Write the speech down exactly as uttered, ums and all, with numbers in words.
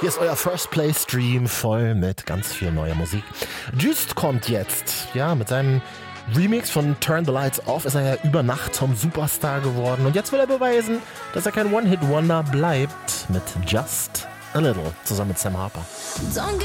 Hier ist euer First Play Stream voll mit ganz viel neuer Musik. Just kommt jetzt, ja, mit seinem Remix von Turn the Lights Off ist er ja über Nacht zum Superstar geworden. Und jetzt will er beweisen, dass er kein One-Hit-Wonder bleibt mit Just a Little zusammen mit Sam Harper.